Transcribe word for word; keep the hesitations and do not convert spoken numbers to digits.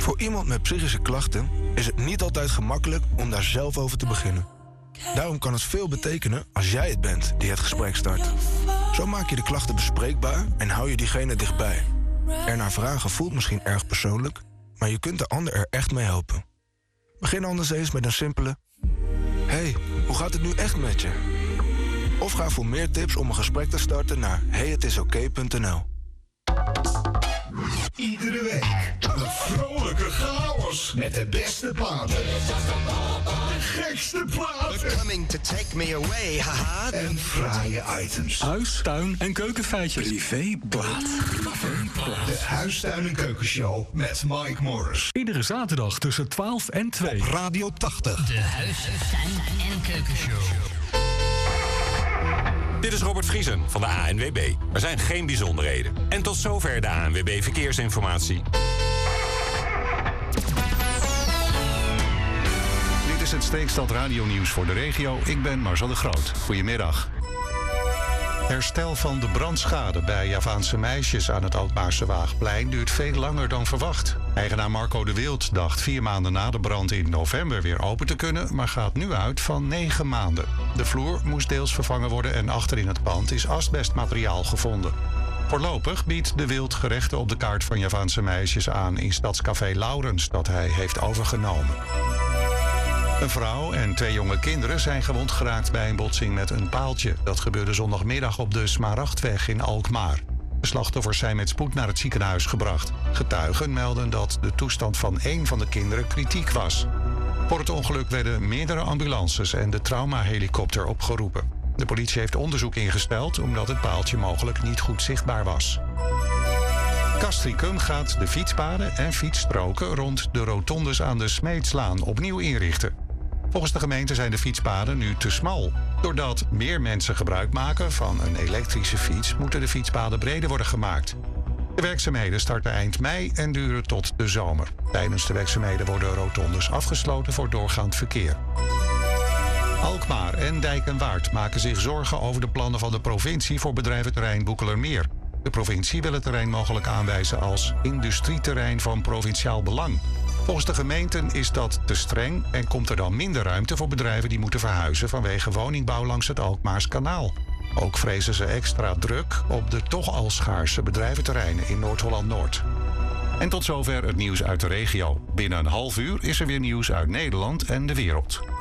Voor iemand met psychische klachten is het niet altijd gemakkelijk om daar zelf over te beginnen. Daarom kan het veel betekenen als jij het bent die het gesprek start. Zo maak je de klachten bespreekbaar en hou je diegene dichtbij. Ernaar vragen voelt misschien erg persoonlijk, maar je kunt de ander er echt mee helpen. Begin anders eens met een simpele: hey, hoe gaat het nu echt met je? Of ga voor meer tips om een gesprek te starten naar hey het is oké punt n l. Iedere week een vrolijke chaos met de beste platen. De gekste platen. Coming to take me away, haha. En fraaie items. Huis, tuin en keukenfeitjes. Privéplaat. De Huistuin- en Keukenshow met Mike Morris. Iedere zaterdag tussen twaalf en twee. Op Radio tachtig. De Huis, Tuin- en Keukenshow. Dit is Robert Vriesen van de A N W B. Er zijn geen bijzonderheden. En tot zover de A N W B Verkeersinformatie. Dit is het Steekstad Radio-nieuws voor de regio. Ik ben Marcel de Groot. Goedemiddag. Herstel van de brandschade bij Javaanse meisjes aan het Alkmaarse Waagplein duurt veel langer dan verwacht. Eigenaar Marco de Wild dacht vier maanden na de brand in november weer open te kunnen, maar gaat nu uit van negen maanden. De vloer moest deels vervangen worden en achter in het pand is asbestmateriaal gevonden. Voorlopig biedt de Wild gerechten op de kaart van Javaanse meisjes aan in Stadscafé Laurens dat hij heeft overgenomen. Een vrouw en twee jonge kinderen zijn gewond geraakt bij een botsing met een paaltje. Dat gebeurde zondagmiddag op de Smaragdweg in Alkmaar. De slachtoffers zijn met spoed naar het ziekenhuis gebracht. Getuigen melden dat de toestand van één van de kinderen kritiek was. Voor het ongeluk werden meerdere ambulances en de traumahelikopter opgeroepen. De politie heeft onderzoek ingesteld omdat het paaltje mogelijk niet goed zichtbaar was. Castricum gaat de fietspaden en fietsstroken rond de rotondes aan de Smeetslaan opnieuw inrichten. Volgens de gemeente zijn de fietspaden nu te smal. Doordat meer mensen gebruik maken van een elektrische fiets, moeten de fietspaden breder worden gemaakt. De werkzaamheden starten eind mei en duren tot de zomer. Tijdens de werkzaamheden worden rotondes afgesloten voor doorgaand verkeer. Alkmaar en Dijk en Waard maken zich zorgen over de plannen van de provincie voor bedrijventerrein Boekelermeer. De provincie wil het terrein mogelijk aanwijzen als industrieterrein van provinciaal belang. Volgens de gemeenten is dat te streng en komt er dan minder ruimte voor bedrijven die moeten verhuizen vanwege woningbouw langs het Alkmaars kanaal. Ook vrezen ze extra druk op de toch al schaarse bedrijventerreinen in Noord-Holland-Noord. En tot zover het nieuws uit de regio. Binnen een half uur is er weer nieuws uit Nederland en de wereld.